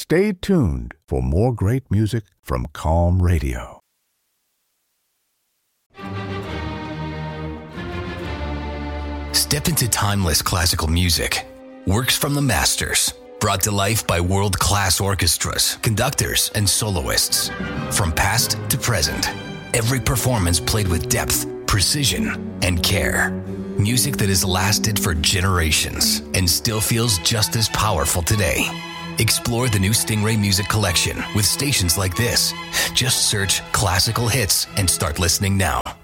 Stay tuned for more great music from Calm Radio. Step into timeless classical music. Works from the masters, brought to life by world-class orchestras, conductors, and soloists. From past to present, every performance played with depth, precision, and care. Music that has lasted for generations and still feels just as powerful today. Explore the new Stingray Music Collection with stations like this. Just search classical hits and start listening now.